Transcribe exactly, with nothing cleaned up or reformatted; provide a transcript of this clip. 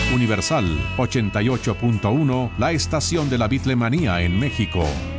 Universal ochenta y ocho punto uno, la estación de la Beatlemanía en México.